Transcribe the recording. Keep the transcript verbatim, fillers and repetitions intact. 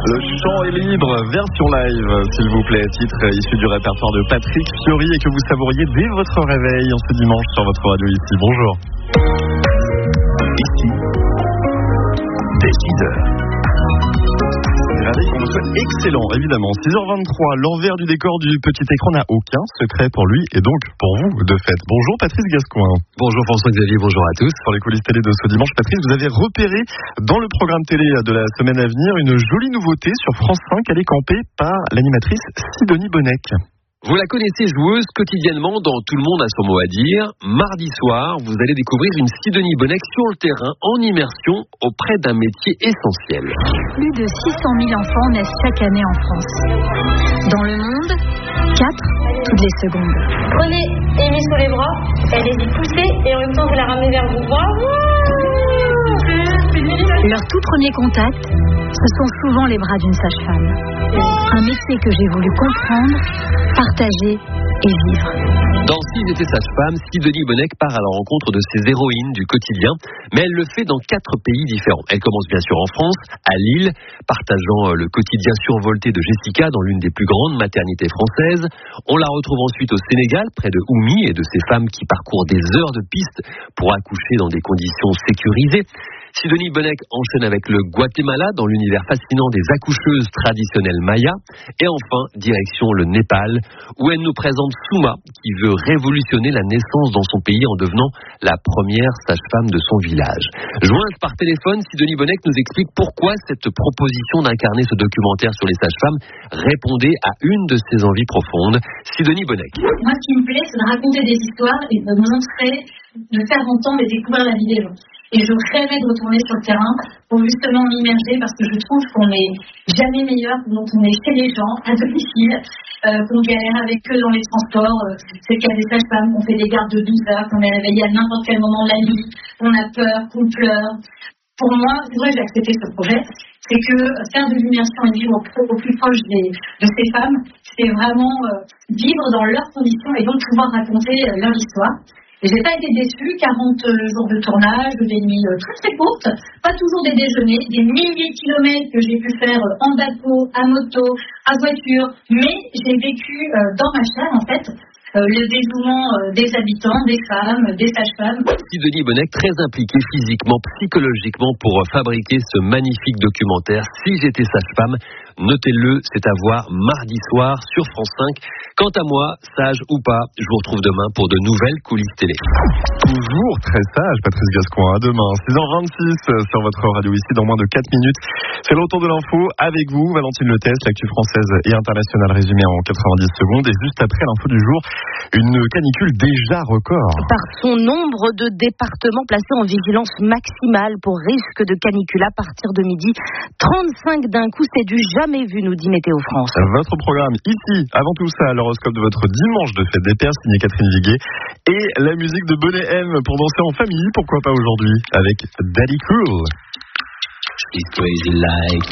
Le chant est libre, version live, s'il vous plaît, titre issu du répertoire de Patrick Fiori et que vous savouriez dès votre réveil en ce dimanche sur votre radio ici. Bonjour. Ici, dès six heures. Réveil qu'on vous souhaite excellent, évidemment. six heures vingt-trois, l'envers du décor du petit écran n'a aucun secret pour lui et donc pour vous, de fait. Bonjour Patrice Gascoin. Bonjour François-Xavier, bonjour à tous. Sur les coulisses télé de ce dimanche, Patrice, vous avez repéré dans le programme télé de la semaine à venir une jolie nouveauté sur France cinq. Elle est campée par l'animatrice Sidonie Bonnec. Vous la connaissez, joueuse quotidiennement dans Tout le monde a son mot à dire. Mardi soir, vous allez découvrir une Sidonie Bonnec sur le terrain en immersion auprès d'un métier essentiel. Plus de six cent mille enfants naissent chaque année en France. Dans le monde, quatre toutes les secondes. Prenez Amy sous les bras, allez-y pousser et en même temps vous la ramenez vers vous. Bravo! Leur tout premier contact, ce sont souvent les bras d'une sage-femme. Un métier que j'ai voulu comprendre, partager et vivre. Dans Si j'étais sage-femme, Sidonie Bonnec part à la rencontre de ses héroïnes du quotidien, mais elle le fait dans quatre pays différents. Elle commence bien sûr en France, à Lille, partageant le quotidien survolté de Jessica dans l'une des plus grandes maternités françaises. On la retrouve ensuite au Sénégal, près de Oumy, et de ces femmes qui parcourent des heures de piste pour accoucher dans des conditions sécurisées. Sidonie Bonnec enchaîne avec le Guatemala dans l'univers fascinant des accoucheuses traditionnelles mayas. Et enfin, direction le Népal, où elle nous présente Souma, qui veut révolutionner la naissance dans son pays en devenant la première sage-femme de son village. Jointe par téléphone, Sidonie Bonnec nous explique pourquoi cette proposition d'incarner ce documentaire sur les sages-femmes répondait à une de ses envies profondes. Sidonie Bonnec. Moi, ce qui me plaît, c'est de raconter des histoires et de montrer, de faire entendre et découvrir la vie des gens. Et je rêvais de retourner sur le terrain pour justement m'immerger parce que je trouve qu'on n'est jamais meilleur quand on est chez les gens, à domicile, euh, qu'on galère avec eux dans les transports. Euh, c'est le cas des sages-femmes, qu'on fait des gardes de douze heures, qu'on est réveillé à n'importe quel moment de la nuit, qu'on a peur, qu'on pleure. Pour moi, c'est vrai que j'ai accepté ce projet, c'est que faire de l'immersion et vivre au, au plus proche des, de ces femmes, c'est vraiment euh, vivre dans leurs conditions et donc pouvoir raconter euh, leur histoire. Et j'ai pas été déçue, quarante jours de tournage, des nuits très très courtes, pas toujours des déjeuners, des milliers de kilomètres que j'ai pu faire en bateau, à moto, à voiture, mais j'ai vécu dans ma chair en fait le dévouement des habitants, des femmes, des sages-femmes. Sidonie Bonnec très impliquée physiquement, psychologiquement pour fabriquer ce magnifique documentaire Si j'étais sage-femme. Notez-le, c'est à voir mardi soir sur France cinq. Quant à moi, sage ou pas, je vous retrouve demain pour de nouvelles coulisses télé. Toujours très sage, Patrice Gascoin. À demain, six heures vingt-six sur votre radio ici dans moins de quatre minutes. C'est le retour de l'info avec vous, Valentine Leteste, l'actu française et internationale résumée en quatre-vingt-dix secondes. Et juste après l'info du jour, une canicule déjà record. Par son nombre de départements placés en vigilance maximale pour risque de canicule à partir de midi, trente-cinq d'un coup, c'est du jamais vu, nous dit Météo France. Votre programme ici, avant tout ça, l'horoscope de votre dimanche de fête des pères, signé Catherine Viguet, et la musique de Bonnet M pour danser en famille, pourquoi pas aujourd'hui, avec Daddy Cool. She's crazy like